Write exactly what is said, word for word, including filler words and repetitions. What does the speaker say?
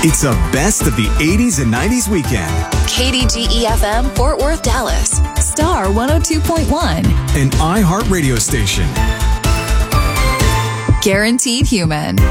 It's a best of the eighties and nineties weekend. K D G E F M, Fort Worth, Dallas. Star one oh two point one. An iHeart radio station. Guaranteed Human.